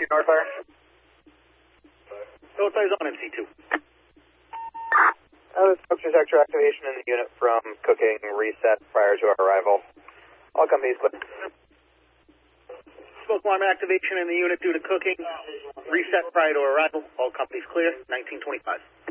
MC Northfire. Northfire's on MC2. This is Structure Sector activation in the unit from cooking reset prior to our arrival. All companies clear. Smoke alarm activation in the unit due to cooking. Reset prior to arrival. All companies clear. 1925.